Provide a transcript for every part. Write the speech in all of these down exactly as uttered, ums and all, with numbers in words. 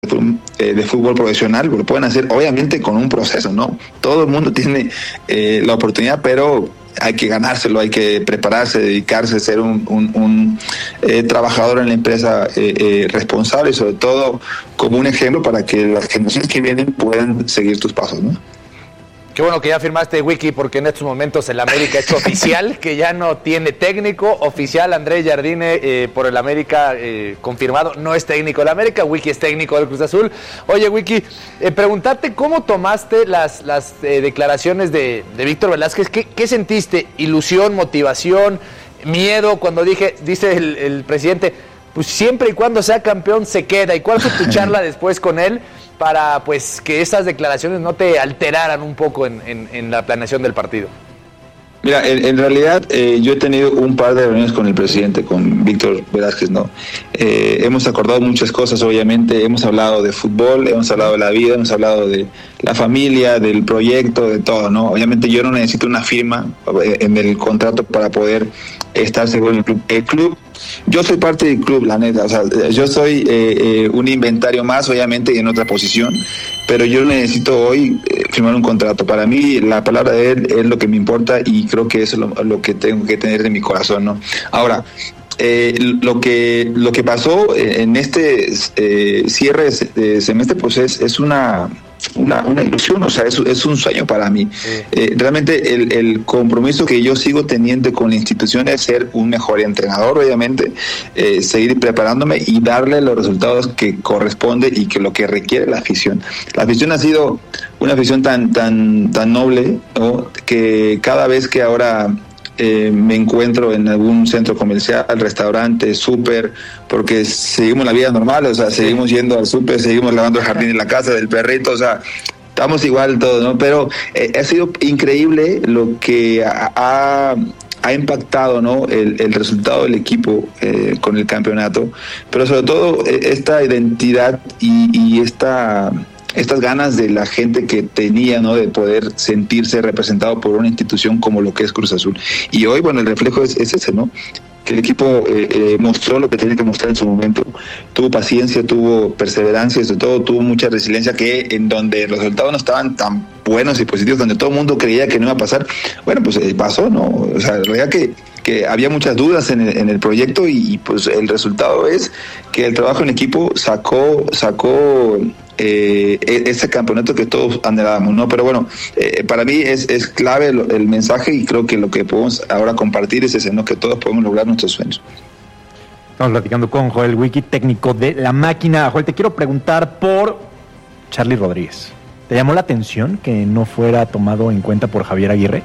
eh, de fútbol profesional, lo pueden hacer obviamente con un proceso, ¿no? Todo el mundo tiene eh, la oportunidad, pero hay que ganárselo, hay que prepararse, dedicarse, ser un, un, un eh, trabajador en la empresa eh, eh, responsable y sobre todo como un ejemplo para que las generaciones que vienen puedan seguir tus pasos, ¿no? Qué bueno que ya firmaste, Wiki, porque en estos momentos el América es oficial, que ya no tiene técnico oficial. Andrés Jardine eh, por el América eh, confirmado, no es técnico del América, Wiki es técnico del Cruz Azul. Oye, Wiki, eh, preguntarte cómo tomaste las, las eh, declaraciones de, de Víctor Velázquez. ¿Qué, ¿Qué sentiste? ¿Ilusión, motivación, miedo? Cuando dije, dice el, el presidente, pues siempre y cuando sea campeón se queda. ¿Y cuál fue tu charla después con él para pues que esas declaraciones no te alteraran un poco en, en, en la planeación del partido? Mira, en, en realidad eh, yo he tenido un par de reuniones con el presidente, con Víctor Velázquez, ¿no? Eh, hemos acordado muchas cosas, obviamente, hemos hablado de fútbol, hemos hablado de la vida, hemos hablado de la familia, del proyecto, de todo, ¿no? Obviamente yo no necesito una firma en el contrato para poder estar seguro en el club. El club, yo soy parte del club, la neta, o sea, yo soy eh, eh, un inventario más, obviamente, y en otra posición, pero yo necesito hoy eh, firmar un contrato. Para mí la palabra de él es lo que me importa y creo que eso es lo, lo que tengo que tener de mi corazón, ¿no? Ahora, eh, lo que lo que pasó en este eh, cierre de semestre, pues es, es una Una, una ilusión, o sea, es, es un sueño para mí. Sí. Eh, realmente el, el compromiso que yo sigo teniendo con la institución es ser un mejor entrenador, obviamente, eh, seguir preparándome y darle los resultados que corresponde y que lo que requiere la afición. La afición ha sido una afición tan tan tan noble, ¿no? Que cada vez que ahora Eh, me encuentro en algún centro comercial, restaurante, súper, porque seguimos la vida normal, o sea, seguimos yendo al súper, seguimos lavando el jardín en la casa del perrito, o sea, estamos igual todos, ¿no? Pero eh, ha sido increíble lo que ha, ha, ha impactado, ¿no? El, el resultado del equipo eh, con el campeonato, pero sobre todo eh, esta identidad y, y esta... estas ganas de la gente que tenía, ¿no? De poder sentirse representado por una institución como lo que es Cruz Azul. Y hoy, bueno, el reflejo es, es ese, ¿no? Que el equipo eh, eh, mostró lo que tenía que mostrar en su momento, tuvo paciencia, tuvo perseverancia y sobre todo tuvo mucha resiliencia, que en donde los resultados no estaban tan buenos y positivos, donde todo el mundo creía que no iba a pasar, bueno, pues eh, pasó, ¿no? O sea, la realidad que, que había muchas dudas en el, en el proyecto y, y pues el resultado es que el trabajo en equipo sacó, sacó Eh, ese campeonato que todos anhelábamos, ¿no? Pero bueno, eh, para mí es, es clave el, el mensaje y creo que lo que podemos ahora compartir es ese, ¿no? Que todos podemos lograr nuestros sueños. Estamos platicando con Joel Wiki, técnico de La Máquina. Joel, te quiero preguntar por Charly Rodríguez. ¿Te llamó la atención que no fuera tomado en cuenta por Javier Aguirre?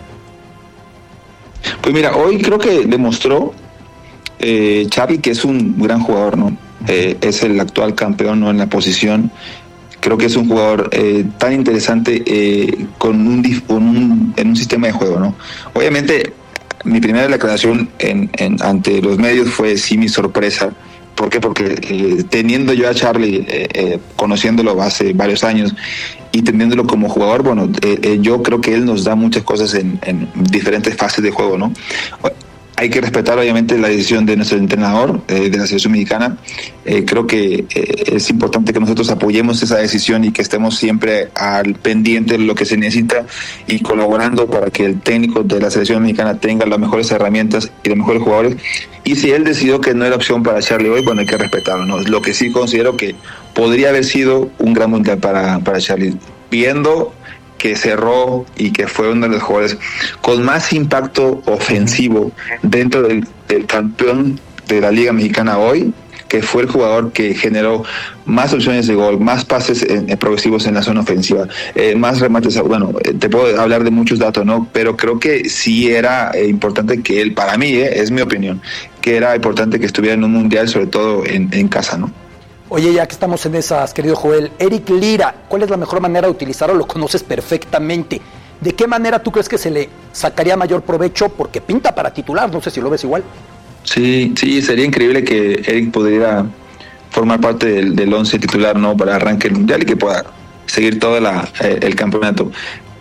Pues mira, hoy creo que demostró eh, Charly que es un gran jugador, ¿no? Eh, es el actual campeón, ¿no? En la posición. Creo que es un jugador eh, tan interesante eh, con un, con un en un sistema de juego, ¿no? Obviamente, mi primera declaración en, en, ante los medios fue sí mi sorpresa. ¿Por qué? Porque eh, teniendo yo a Charly, eh, eh, conociéndolo hace varios años y teniéndolo como jugador, bueno, eh, eh, yo creo que él nos da muchas cosas en, en diferentes fases de juego, ¿no? Hay que respetar obviamente la decisión de nuestro entrenador, eh, de la selección mexicana. Eh, creo que eh, es importante que nosotros apoyemos esa decisión y que estemos siempre al pendiente de lo que se necesita y colaborando para que el técnico de la selección mexicana tenga las mejores herramientas y los mejores jugadores. Y si él decidió que no era opción para Charly hoy, bueno, hay que respetarlo, ¿no? Lo que sí considero que podría haber sido un gran mundial para, para Charly. Viendo que cerró y que fue uno de los jugadores con más impacto ofensivo dentro del, del campeón de la Liga Mexicana hoy, que fue el jugador que generó más opciones de gol, más pases en, en progresivos en la zona ofensiva, eh, más remates. Bueno, eh, te puedo hablar de muchos datos, ¿no? Pero creo que sí era eh, importante que él, para mí, eh, es mi opinión, que era importante que estuviera en un mundial, sobre todo en, en casa, ¿no? Oye, ya que estamos en esas, querido Joel, Eric Lira, ¿cuál es la mejor manera de utilizarlo? Lo conoces perfectamente. ¿De qué manera tú crees que se le sacaría mayor provecho? Porque pinta para titular, no sé si lo ves igual. Sí, sí, sería increíble que Eric pudiera formar parte del, del once titular, ¿no? Para arranque el mundial y que pueda seguir todo la, eh, el campeonato.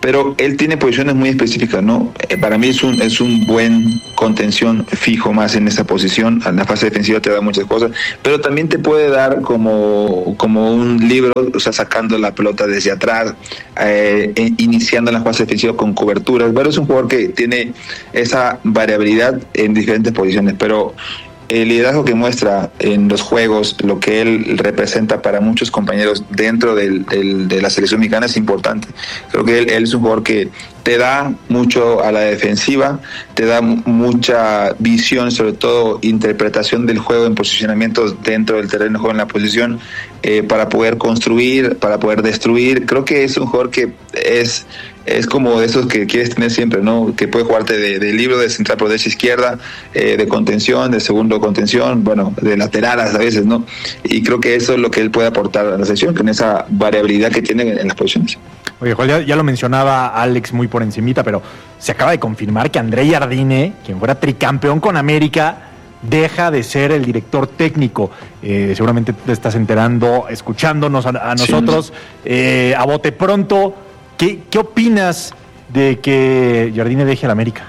pero él tiene posiciones muy específicas, ¿no? Eh, para mí es un es un buen contención fijo más en esa posición. En la fase defensiva te da muchas cosas, pero también te puede dar como, como un libro, o sea, sacando la pelota desde atrás, eh, iniciando en la fase defensiva con coberturas. Bueno, es un jugador que tiene esa variabilidad en diferentes posiciones, pero el liderazgo que muestra en los juegos, lo que él representa para muchos compañeros dentro del, del, de la selección mexicana es importante. Creo que él, él es un jugador que te da mucho a la defensiva, te da mucha visión, sobre todo interpretación del juego en posicionamientos dentro del terreno de juego en la posición, eh, para poder construir, para poder destruir. Creo que es un jugador que es es como de esos que quieres tener siempre, ¿no? Que puede jugarte de, de libro, de central por derecha izquierda, eh, de contención, de segundo contención, bueno, de laterales a veces, ¿no? Y creo que eso es lo que él puede aportar a la selección, con esa variabilidad que tiene en las posiciones. Oye, Joel, ya, ya lo mencionaba Alex muy por encimita, pero se acaba de confirmar que André Jardine, quien fuera tricampeón con América, deja de ser el director técnico. Eh, seguramente te estás enterando, escuchándonos a, a nosotros, sí. eh, a bote pronto. ¿Qué, ¿Qué opinas de que Jardine deje al América?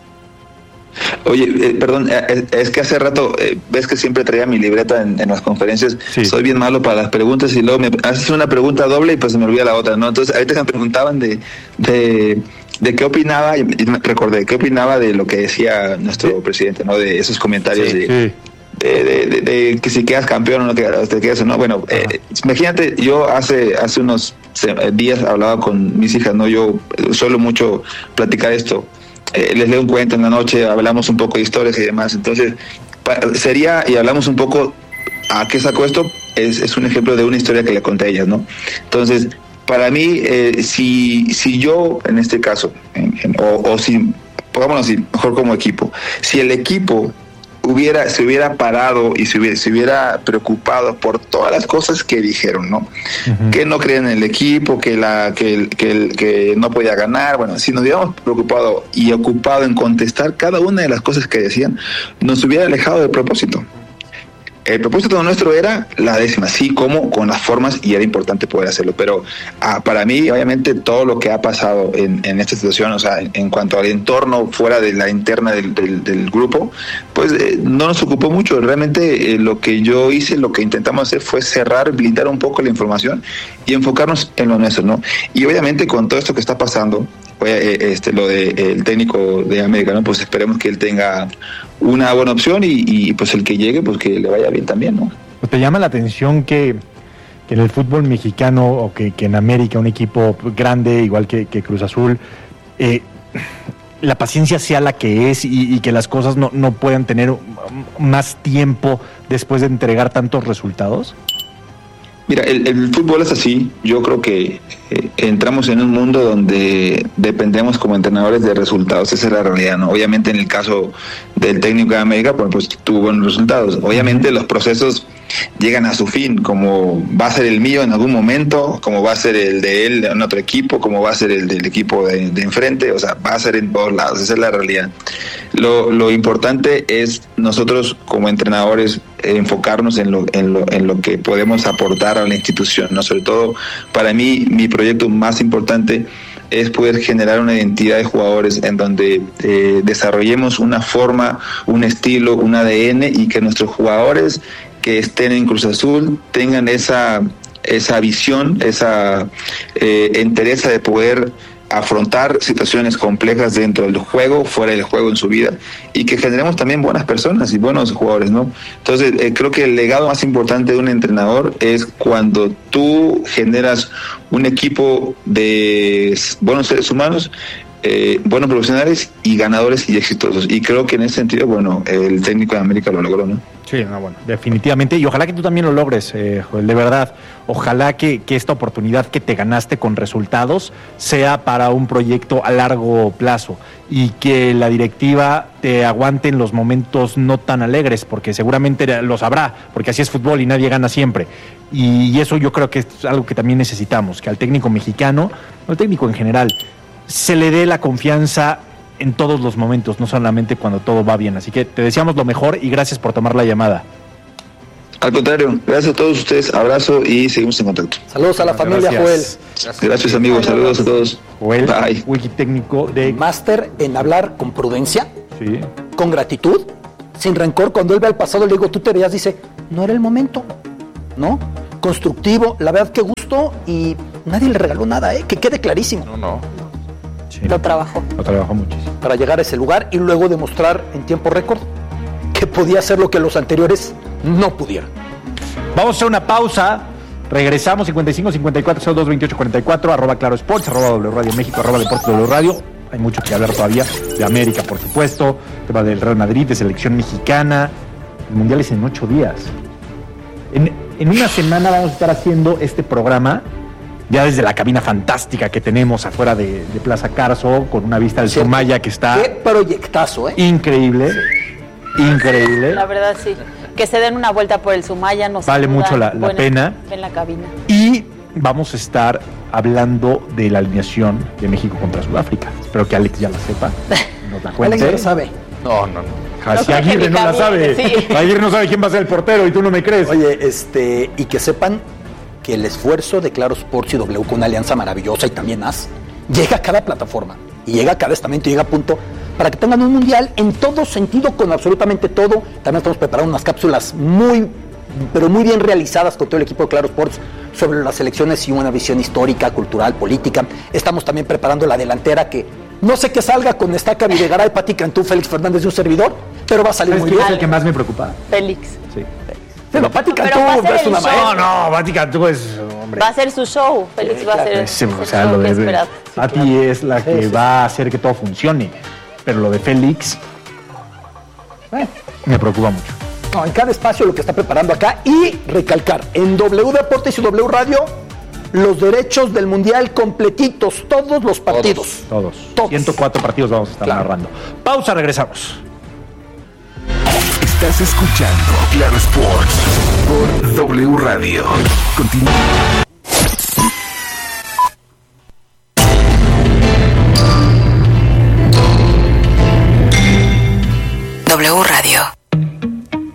Oye, eh, perdón, eh, es que hace rato, eh, ves que siempre traía mi libreta en, en las conferencias. Sí. Soy bien malo para las preguntas y luego me haces una pregunta doble y pues se me olvida la otra, ¿no? Entonces, ahorita me preguntaban de, de, de qué opinaba, y me recordé, qué opinaba de lo que decía nuestro sí. presidente, ¿no? De esos comentarios sí, de... Sí. De, de, de, de que si quedas campeón o no te, te quedas o no. Bueno, eh, imagínate, yo hace hace unos días hablaba con mis hijas, no, yo suelo mucho platicar esto, eh, les leo un cuento en la noche, hablamos un poco de historias y demás, entonces pa, sería, y hablamos un poco a qué sacó esto, es, es un ejemplo de una historia que le conté a ellas, ¿no? Entonces, para mí, eh, si, si yo, en este caso, en, en, o, o si, pongámoslo así, mejor como equipo, si el equipo hubiera se hubiera parado y se hubiera, se hubiera preocupado por todas las cosas que dijeron, ¿no? Uh-huh. Que no creen en el equipo, que la que el, que el, que no podía ganar. Bueno, si nos hubiéramos preocupado y ocupado en contestar cada una de las cosas que decían, nos hubiera alejado del propósito. El propósito nuestro era la décima, sí, como con las formas, y era importante poder hacerlo, pero ah, para mí, obviamente, todo lo que ha pasado en, en esta situación, o sea, en, en cuanto al entorno fuera de la interna del, del, del grupo, pues eh, no nos ocupó mucho. Realmente eh, lo que yo hice, lo que intentamos hacer fue cerrar, blindar un poco la información y enfocarnos en lo nuestro, ¿no? Y obviamente con todo esto que está pasando, este lo de el técnico de América, ¿no? Pues esperemos que él tenga una buena opción y, y pues el que llegue, pues que le vaya bien también, ¿no? Pues te llama la atención que, que en el fútbol mexicano o que, que en América, un equipo grande igual que, que Cruz Azul, eh, la paciencia sea la que es y, y que las cosas no, no puedan tener más tiempo después de entregar tantos resultados. Mira, el, el fútbol es así. Yo creo que eh, entramos en un mundo donde dependemos como entrenadores de resultados. Esa es la realidad, ¿no? Obviamente en el caso del técnico de América, pues, pues tuvo buenos resultados. Obviamente los procesos llegan a su fin, como va a ser el mío en algún momento, como va a ser el de él en otro equipo, como va a ser el del equipo de, de enfrente, o sea, va a ser en todos lados. Esa es la realidad. Lo, lo importante es nosotros como entrenadores eh, enfocarnos en lo, en, lo, en lo que podemos aportar a la institución, ¿no? Sobre todo, para mí, mi proyecto más importante es poder generar una identidad de jugadores en donde eh, desarrollemos una forma, un estilo, un A D N, y que nuestros jugadores que estén en Cruz Azul tengan esa esa visión, esa eh, entereza de poder afrontar situaciones complejas dentro del juego, fuera del juego en su vida, y que generemos también buenas personas y buenos jugadores, ¿no? Entonces, eh, creo que el legado más importante de un entrenador es cuando tú generas un equipo de buenos seres humanos, eh, buenos profesionales y ganadores y exitosos. Y creo que en ese sentido, bueno, el técnico de América lo logró, ¿no? Sí, no, bueno, definitivamente, y ojalá que tú también lo logres, eh, Joel, de verdad. Ojalá que, que esta oportunidad que te ganaste con resultados sea para un proyecto a largo plazo y que la directiva te aguante en los momentos no tan alegres, porque seguramente los habrá, porque así es fútbol y nadie gana siempre. Y, y eso yo creo que es algo que también necesitamos, que al técnico mexicano, al técnico en general, se le dé la confianza en todos los momentos, no solamente cuando todo va bien. Así que te deseamos lo mejor y gracias por tomar la llamada. Al contrario, gracias a todos ustedes, abrazo y seguimos en contacto. Saludos a la familia, gracias. Joel. Gracias, gracias amigos, saludos a todos. Joel, Bye. wiki técnico de... Máster en hablar con prudencia, Sí. con gratitud, sin rencor. Cuando él ve al pasado, le digo, tú te veías, dice, no era el momento, ¿no? Constructivo, la verdad que gusto, y nadie le regaló nada, ¿eh? Que quede clarísimo. No, no. Sí. Lo trabajó. Lo trabajó muchísimo. Para llegar a ese lugar y luego demostrar en tiempo récord que podía hacer lo que los anteriores no pudieron. Vamos a hacer una pausa. Regresamos cincuenta y cinco cincuenta y cuatro cero dos veintiocho cuarenta y cuatro, arroba Claro Sports, arroba W Radio México, arroba Deportes W Radio. Hay mucho que hablar todavía de América, por supuesto, tema del Real Madrid, de selección mexicana. El Mundial es en ocho días. En, en una semana vamos a estar haciendo este programa ya desde la cabina fantástica que tenemos afuera de, de Plaza Carso, con una vista del Cierto. Sumaya que está Qué proyectazo, ¿eh? increíble. Increíble. La verdad, sí. Que se den una vuelta por el Sumaya, nos Vale saludan. mucho la- la Buena- pena. En la cabina. Y vamos a estar hablando de la alineación de México contra Sudáfrica. Espero que Alex ya la sepa. Nos la cuente. Alex ya lo sabe. No, no, no. Ah, No si creo que Aguirre ni no la Javier, sabe. sí. Aguirre no sabe quién va a ser el portero y tú no me crees. Oye, este, y que sepan que el esfuerzo de Claro Sports y W con una alianza maravillosa y también A S llega a cada plataforma y llega a cada estamento y llega a punto para que tengan un mundial en todo sentido, con absolutamente todo. También estamos preparando unas cápsulas muy, pero muy bien realizadas con todo el equipo de Claro Sports sobre las elecciones y una visión histórica, cultural, política. Estamos también preparando la delantera que no sé qué salga con Estaca, Videgaray, Pati Cantú, Félix Fernández de un servidor, pero va a salir ¿Sabes muy quién es bien. el que más me preocupa? Félix. Sí. Pero Pati Pero Cantú va a ser es el una show. No, maestra. no, Vatica, tú es, hombre. Va a ser su show. Félix va a hacer Ese, el o sea, show lo que de esperaba. Pati es la que Sí, sí, va a hacer que todo funcione. Pero lo de Félix Bueno. me preocupa mucho. No, en cada espacio lo que está preparando acá y recalcar, en W Deportes y W Radio, los derechos del Mundial completitos, todos los partidos. Todos. Todos. ciento cuatro partidos vamos a estar Claro. narrando. Pausa, regresamos. Estás escuchando Claro Sports por W Radio. Continúa. W Radio.